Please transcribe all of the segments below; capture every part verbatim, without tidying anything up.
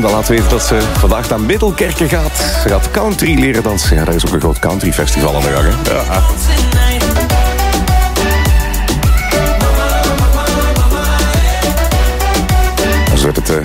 Dan laat weten dat ze vandaag naar Middelkerken gaat. Ze gaat country leren dansen. Ja, daar is ook een groot country festival aan de gang. Hè? Ja. Dan wordt het uh,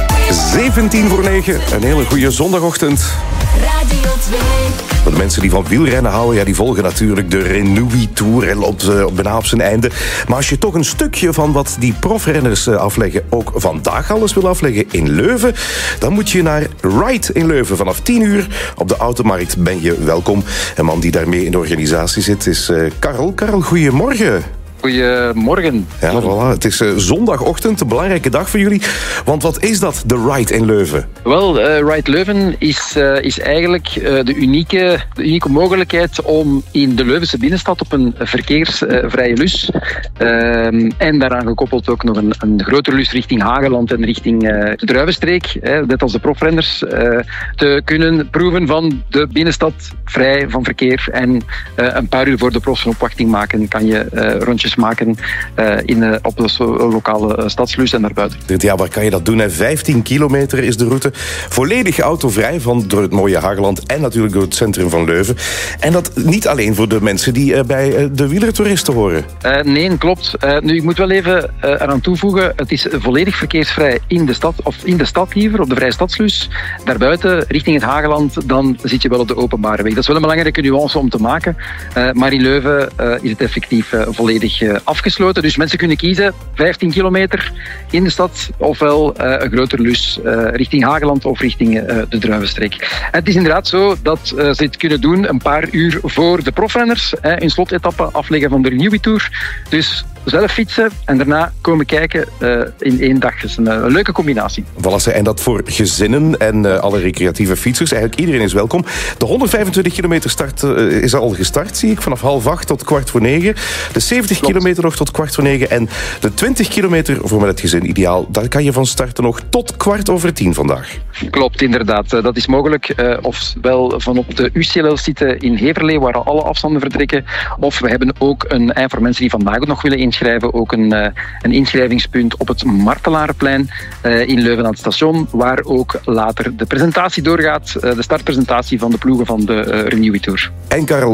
zeventien voor negen. Een hele goede zondagochtend. Radio twee. Voor de mensen die van wielrennen houden, ja, die volgen natuurlijk de Renewy Tour. En loopt uh, bijna op zijn einde. Maar als je toch een stukje van wat die profrenners uh, afleggen ook vandaag alles wil afleggen in Leuven, dan moet je naar Ride in Leuven. Vanaf tien uur op de Automarkt ben je welkom. Een man die daarmee in de organisatie zit is uh, Karel. Karel, goedemorgen. Goedemorgen. Ja, voilà. Het is uh, zondagochtend, een belangrijke dag voor jullie. Want wat is dat, de Ride in Leuven? Wel, uh, Ride Leuven is, uh, is eigenlijk uh, de, unieke, de unieke mogelijkheid om in de Leuvense binnenstad op een verkeersvrije uh, lus uh, en daaraan gekoppeld ook nog een, een grotere lus richting Hageland en richting uh, de Druivenstreek, uh, net als de profrenners, uh, te kunnen proeven van de binnenstad vrij van verkeer. En uh, een paar uur voor de profs een opwachting maken kan je uh, rondjes maken uh, in, uh, op de lokale uh, stadslus en daarbuiten. Ja, waar kan je dat doen? Hè? vijftien kilometer is de route. Volledig autovrij van door het mooie Hageland en natuurlijk door het centrum van Leuven. En dat niet alleen voor de mensen die uh, bij uh, de wielertoeristen horen. Uh, nee, klopt. Uh, nu, ik moet wel even uh, eraan toevoegen, het is volledig verkeersvrij in de stad, of in de stad liever, op de vrije stadslus. Daarbuiten, richting het Hageland, dan zit je wel op de openbare weg. Dat is wel een belangrijke nuance om te maken. Uh, maar in Leuven uh, is het effectief uh, volledig afgesloten. Dus mensen kunnen kiezen vijftien kilometer in de stad ofwel uh, een grotere lus uh, richting Hageland of richting uh, de Druivenstreek. En het is inderdaad zo dat uh, ze dit kunnen doen een paar uur voor de profrenners. Uh, een slotetappe afleggen van de Renewy Tour. Dus zelf fietsen en daarna komen kijken uh, in één dag. Dat is een, een leuke combinatie. Voilà, en dat voor gezinnen en uh, alle recreatieve fietsers. Eigenlijk iedereen is welkom. De honderdvijfentwintig kilometer start uh, is al gestart, zie ik. Vanaf half acht tot kwart voor negen. De zeventig kilometer nog tot kwart voor negen. En de twintig kilometer voor met het gezin ideaal. Daar kan je van starten nog tot kwart over tien vandaag. Klopt, inderdaad. Dat is mogelijk. Uh, ofwel van op de U C L L-site in Heverlee, waar alle afstanden vertrekken. Of we hebben ook een, en voor mensen die vandaag nog willen inschrijven, ook een, uh, een inschrijvingspunt op het Martelaarplein uh, in Leuven aan het station, waar ook later de presentatie doorgaat. Uh, de startpresentatie van de ploegen van de uh, Renewy Tour. En Karel,